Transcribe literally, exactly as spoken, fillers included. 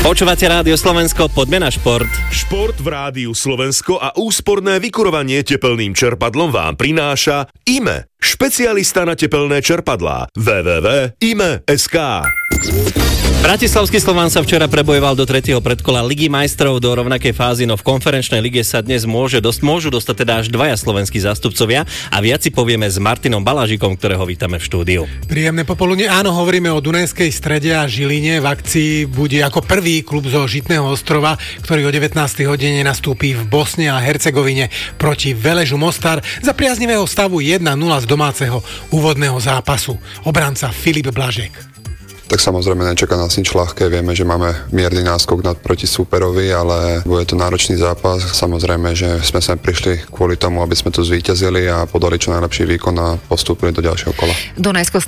Počúvate Rádio Slovensko, poďme na šport. Šport v Rádiu Slovensko a úsporné vykurovanie tepelným čerpadlom vám prináša í em e, špecialista na tepelné čerpadlá. w w w bodka i m e bodka es ká. Bratislavský Slovan sa včera prebojoval do tretieho predkola Ligy majstrov do rovnakej fázy, no v konferenčnej lige sa dnes môže, dosť, môžu dostať teda až dvaja slovenskí zástupcovia a viac si povieme s Martinom Balažikom, ktorého vítame v štúdiu. Príjemné popoludne. Áno, hovoríme o Dunajskej Strede a Žiline. V akcii bude ako prvý klub zo Žitného ostrova, ktorý o devätnástej hodine nastúpi v Bosne a Hercegovine proti Veležu Mostar za priaznivého stavu jedna nula z domáceho úvodného zápasu. Obranca Filip Blažek. Tak samozrejme nečaká nás nič ľahké, vieme, že máme mierny náskok nad proti súperovi, ale bude to náročný zápas. Samozrejme, že sme sem prišli kvôli tomu, aby sme tu zvíťazili a podali čo najlepší výkon a postúpili do ďalšieho kola. Dunajsko